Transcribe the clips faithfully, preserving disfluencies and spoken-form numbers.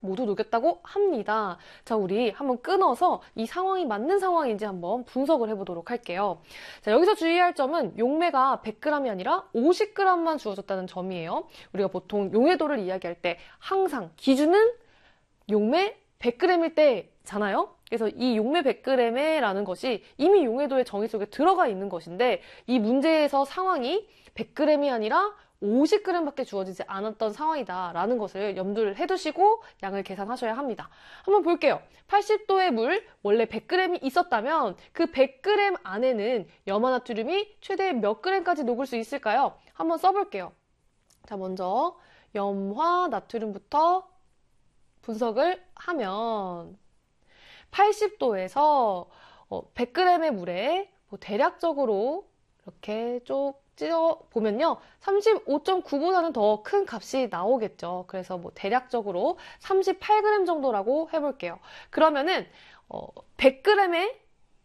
모두 녹였다고 합니다. 자, 우리 한번 끊어서 이 상황이 맞는 상황인지 한번 분석을 해보도록 할게요. 자, 여기서 주의할 점은 용매가 백 그램이 아니라 오십 그램만 주어졌다는 점이에요. 우리가 보통 용해도를 이야기할 때 항상 기준은 용매 백 그램일 때잖아요. 그래서 이 용매 백 그램에 라는 것이 이미 용해도의 정의 속에 들어가 있는 것인데 이 문제에서 상황이 백 그램이 아니라 오십 그램밖에 주어지지 않았던 상황이다 라는 것을 염두를 해두시고 양을 계산하셔야 합니다. 한번 볼게요. 팔십 도의 물 원래 백 그램이 있었다면 그 백 그램 안에는 염화나트륨이 최대 몇 그램까지 녹을 수 있을까요? 한번 써볼게요. 자, 먼저 염화나트륨부터 분석을 하면 팔십 도에서 백 그램의 물에 뭐 대략적으로 이렇게 쭉 찢어 보면요. 삼십오 점 구보다는 더 큰 값이 나오겠죠. 그래서 뭐 대략적으로 삼십팔 그램 정도라고 해볼게요. 그러면은 어, 백 그램의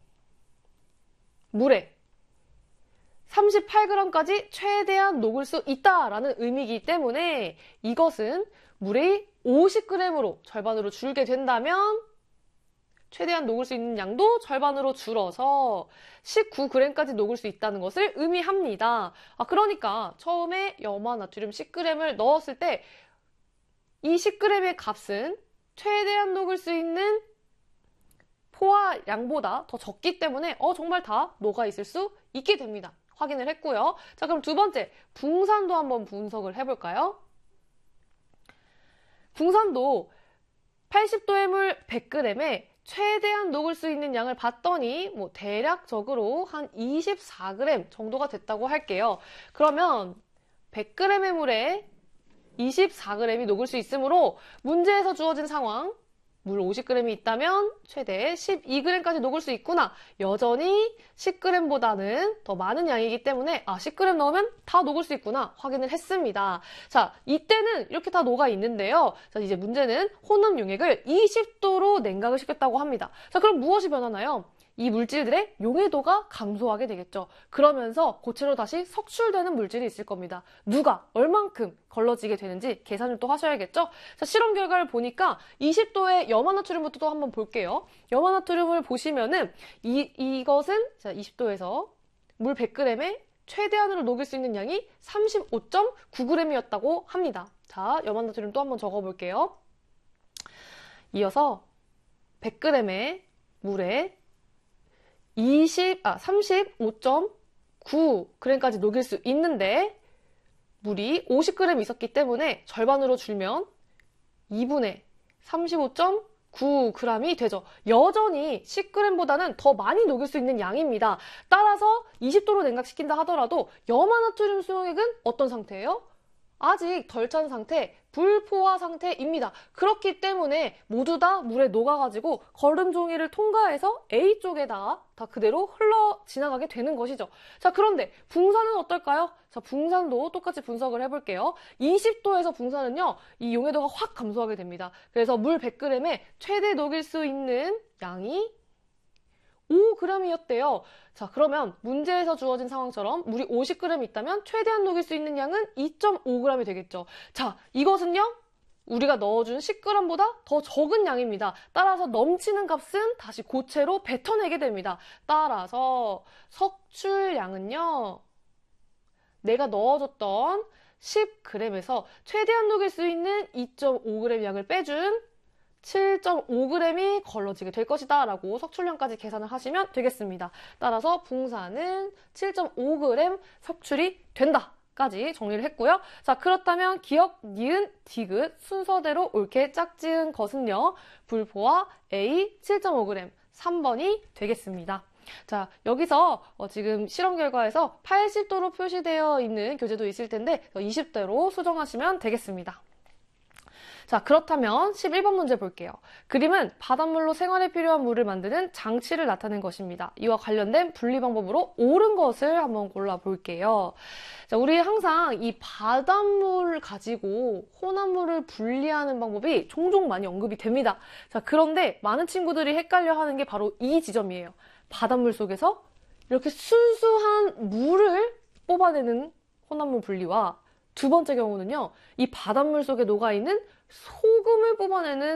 물에 삼십팔 그램까지 최대한 녹을 수 있다라는 의미이기 때문에 이것은 물이 오십 그램으로 절반으로 줄게 된다면 최대한 녹을 수 있는 양도 절반으로 줄어서 십구 그램까지 녹을 수 있다는 것을 의미합니다. 아, 그러니까 처음에 염화나트륨 십 그램을 넣었을 때 이 십 그램의 값은 최대한 녹을 수 있는 포화 양보다 더 적기 때문에 어 정말 다 녹아 있을 수 있게 됩니다. 확인을 했고요. 자, 그럼 두 번째 붕산도 한번 분석을 해볼까요? 붕산도 팔십 도의 물 백 그램에 최대한 녹을 수 있는 양을 봤더니 뭐 대략적으로 한 이십사 그램 정도가 됐다고 할게요. 그러면 백 그램의 물에 이십사 그램이 녹을 수 있으므로 문제에서 주어진 상황 물 오십 그램이 있다면 최대 십이 그램까지 녹을 수 있구나. 여전히 십 그램보다는 더 많은 양이기 때문에 아, 십 그램 넣으면 다 녹을 수 있구나 확인을 했습니다. 자, 이때는 이렇게 다 녹아 있는데요. 자, 이제 문제는 혼합 용액을 이십 도로 냉각을 시켰다고 합니다. 자, 그럼 무엇이 변하나요? 이 물질들의 용해도가 감소하게 되겠죠. 그러면서 고체로 다시 석출되는 물질이 있을 겁니다. 누가 얼만큼 걸러지게 되는지 계산을 또 하셔야겠죠. 자, 실험 결과를 보니까 이십 도의 염화나트륨부터 또 한번 볼게요. 염화나트륨을 보시면은 이, 이것은 자, 이십 도에서 물 백 그램에 최대한으로 녹일 수 있는 양이 삼십오 점 구 그램이었다고 합니다. 자, 염화나트륨 또 한번 적어볼게요. 이어서 백 그램의 물에 이십, 아, 삼십오 점 구 그램까지 녹일 수 있는데 물이 오십 그램 있었기 때문에 절반으로 줄면 이분의 삼십오 점 구 그램이 되죠. 여전히 십 그램보다는 더 많이 녹일 수 있는 양입니다. 따라서 이십 도로 냉각시킨다 하더라도 염화나트륨 수용액은 어떤 상태예요? 아직 덜 찬 상태, 불포화 상태입니다. 그렇기 때문에 모두 다 물에 녹아가지고 거름 종이를 통과해서 A 쪽에다가 다 그대로 흘러 지나가게 되는 것이죠. 자, 그런데 붕산은 어떨까요? 자, 붕산도 똑같이 분석을 해볼게요. 이십 도에서 붕산은요, 이 용해도가 확 감소하게 됩니다. 그래서 물 백 그램에 최대 녹일 수 있는 양이 오 그램이었대요. 자, 그러면 문제에서 주어진 상황처럼 물이 오십 그램 있다면 최대한 녹일 수 있는 양은 이 점 오 그램이 되겠죠. 자, 이것은요, 우리가 넣어준 십 그램보다 더 적은 양입니다. 따라서 넘치는 값은 다시 고체로 뱉어내게 됩니다. 따라서 석출량은요, 내가 넣어줬던 십 그램에서 최대한 녹일 수 있는 이 점 오 그램 양을 빼준 칠 점 오 그램이 걸러지게 될 것이다 라고 석출량까지 계산을 하시면 되겠습니다. 따라서 붕산은 칠 점 오 그램 석출이 된다 까지 정리를 했고요. 자, 그렇다면 기억, 니은, 디귿 순서대로 옳게 짝지은 것은요, 불포화 A 칠 점 오 그램 삼 번이 되겠습니다. 자, 여기서 어, 지금 실험 결과에서 팔십 도로 표시되어 있는 교재도 있을 텐데 이십 도로 수정하시면 되겠습니다. 자, 그렇다면 십일 번 문제 볼게요. 그림은 바닷물로 생활에 필요한 물을 만드는 장치를 나타낸 것입니다. 이와 관련된 분리 방법으로 옳은 것을 한번 골라볼게요. 자, 우리 항상 이 바닷물을 가지고 혼합물을 분리하는 방법이 종종 많이 언급이 됩니다. 자, 그런데 많은 친구들이 헷갈려하는 게 바로 이 지점이에요. 바닷물 속에서 이렇게 순수한 물을 뽑아내는 혼합물 분리와 두 번째 경우는요, 이 바닷물 속에 녹아있는 소금을 뽑아내는